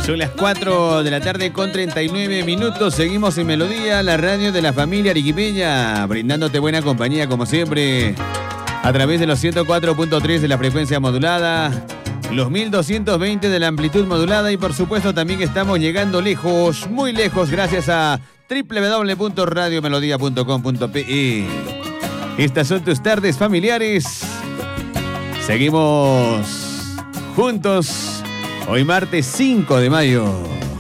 Son las 4 de la tarde con 39 minutos. Seguimos en Melodía, la radio de la familia arequipeña, brindándote buena compañía como siempre a través de los 104.3 de la frecuencia modulada, los 1220 de la amplitud modulada y por supuesto también estamos llegando lejos, muy lejos, gracias a www.radiomelodia.com.pe. Estas son tus tardes familiares. Seguimos juntos hoy martes 5 de mayo.